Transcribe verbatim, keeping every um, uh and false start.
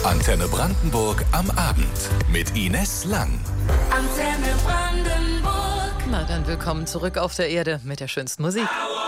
Antenne Brandenburg am Abend mit Ines Lang. Antenne Brandenburg. Na dann willkommen zurück auf der Erde mit der schönsten Musik.